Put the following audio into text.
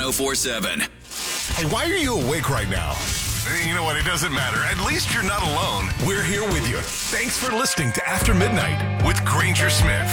1047. Hey, why are you awake right now? You know what? It doesn't matter. At least you're not alone. We're here with you. Thanks for listening to After Midnight with Granger Smith.